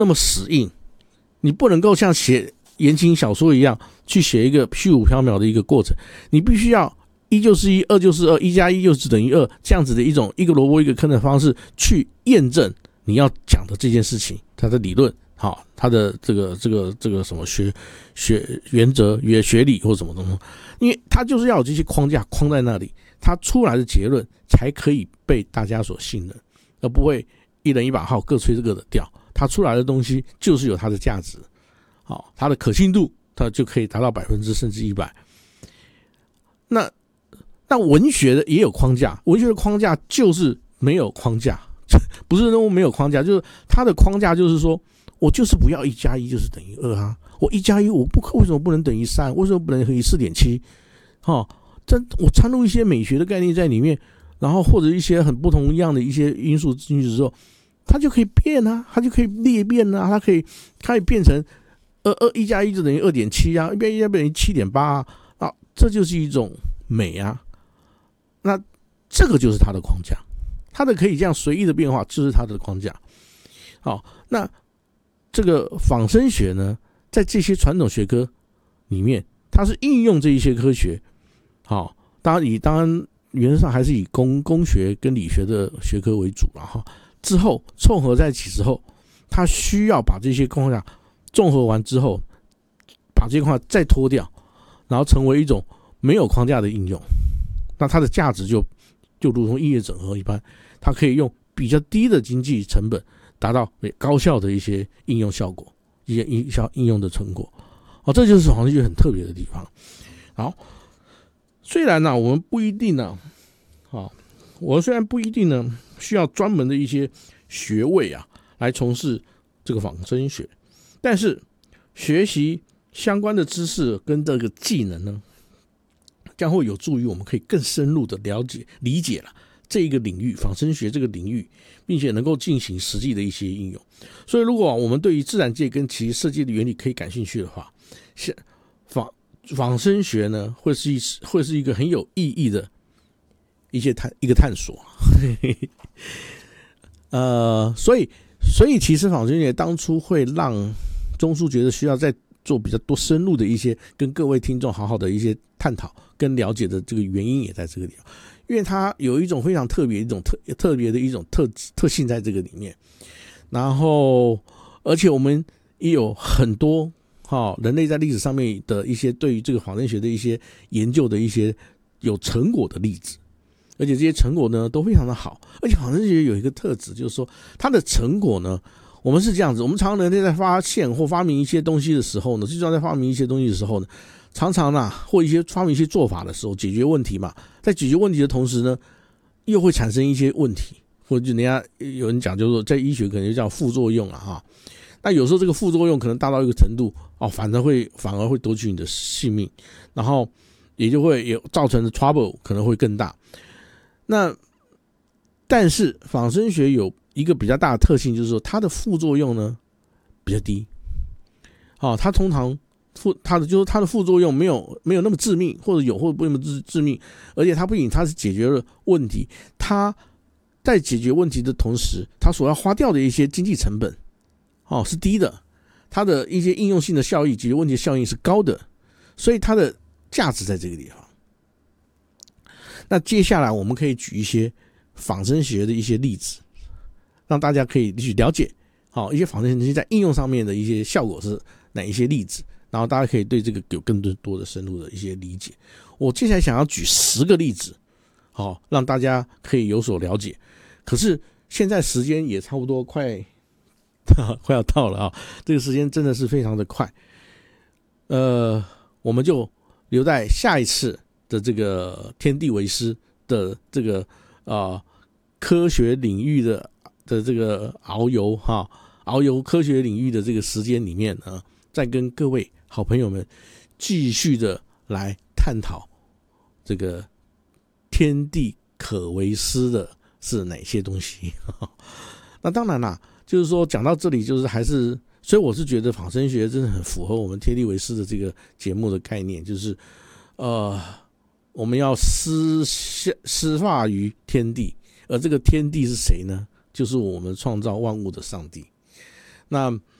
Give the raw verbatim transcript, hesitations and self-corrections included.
那么死硬，你不能够像写言情小说一样去写一个虚无缥缈的一个过程，你必须要一就是一，二就是二，一加一就是等于二，这样子的一种一个萝卜一个坑的方式去验证你要讲的这件事情，它的理论，好，它的这个这个这个什么学学原则、学学理或什么东西，因为它就是要有这些框架框在那里，它出来的结论才可以被大家所信任，而不会一人一把号各吹各的调。它出来的东西就是有它的价值，好，它的可信度它就可以达到百分之甚至一百。那那文学的也有框架，文学的框架就是没有框架，不是说没有框架，就是它的框架就是说，我就是不要一加一就是等于二啊，我一加一我不为什么不能等于三？为什么不能等于四点七？哦，这我掺入一些美学的概念在里面，然后或者一些很不同样的一些因素进去之后，它就可以变啊，它就可以裂变啊，它可以它可以变成二二一加一就等于二点七啊，一变一加一等于七点八啊，啊，这就是一种美啊。那这个就是它的框架，它的可以这样随意的变化，就是它的框架。好，那这个仿生学呢，在这些传统学科里面，它是应用这一些科学。好，当然以当然原则上还是以工工学跟理学的学科为主了哈。之后凑合在一起之后，它需要把这些框架综合完之后，把这些框架再脱掉，然后成为一种没有框架的应用。那它的价值就就如同异业整合一般，它可以用比较低的经济成本达到高效的一些应用效果，一些应用的成果。哦，这就是仿生学很特别的地方。好，虽然呢、啊，我们不一定呢、啊，啊，我虽然不一定呢需要专门的一些学位啊来从事这个仿生学，但是学习相关的知识跟这个技能呢，将会有助于我们可以更深入的了解理解了这一个领域，仿生学这个领域，并且能够进行实际的一些应用。所以如果我们对于自然界跟其设计的原理可以感兴趣的话，仿仿生学呢会是一会是一个很有意义的一些探一个探索。呃，所以所以其实仿生学当初会让中书觉得需要再做比较多深入的一些跟各位听众好好的一些探讨跟了解的这个原因也在这个地方，因为它有一种非常特别一种特特别的一种特特性在这个里面，然后而且我们也有很多哈、哦、人类在历史上面的一些对于这个仿生学的一些研究的一些有成果的例子，而且这些成果呢都非常的好，而且仿生学有一个特质，就是说它的成果呢。我们是这样子，我们常常人类在发现或发明一些东西的时候呢，最重要在发明一些东西的时候呢，常常啊或一些发明一些做法的时候，解决问题嘛，在解决问题的同时呢，又会产生一些问题，或者人家有人讲就是说，在医学可能就叫副作用了哈。那有时候这个副作用可能大到一个程度哦，反而会反而会夺取你的性命，然后也就会有造成的 trouble 可能会更大。那但是仿生学有一个比较大的特性，就是说它的副作用呢比较低，哦，它通常副它的就是它的副作用没有没有那么致命，或者有或者不那么致致命，而且它不仅它是解决了问题，它在解决问题的同时，它所要花掉的一些经济成本，哦是低的，它的一些应用性的效益、解决问题的效应是高的，所以它的价值在这个地方。那接下来我们可以举一些仿生学的一些例子，让大家可以去了解，好一些仿生学在应用上面的一些效果是哪一些例子，然后大家可以对这个有更多的深入的一些理解。我接下来想要举十个例子，好让大家可以有所了解。可是现在时间也差不多快快要到了啊，这个时间真的是非常的快，呃，我们就留在下一次的这个天地为师的这个啊、呃、科学领域的的这个遨游哈，遨游科学领域的这个时间里面呢，再跟各位好朋友们继续的来探讨这个天地可为师的是哪些东西。那当然啦，就是说讲到这里，就是还是，所以我是觉得仿生学真的很符合我们天地为师的这个节目的概念，就是呃。我们要施施化于天地，而这个天地是谁呢？就是我们创造万物的上帝。 那